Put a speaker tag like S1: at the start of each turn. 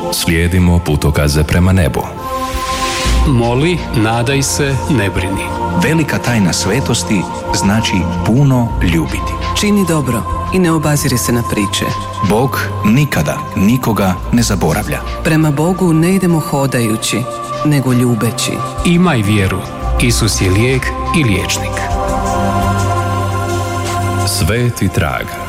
S1: Slijedimo putokaze prema nebu.
S2: Moli, nadaj se, ne brini.
S3: Velika tajna svetosti znači puno ljubiti.
S4: Čini dobro i ne obaziri se na priče.
S3: Bog nikada nikoga ne zaboravlja.
S4: Prema Bogu ne idemo hodajući, nego ljubeći.
S2: Imaj vjeru. Isus je lijek i liječnik.
S1: Sveti trag.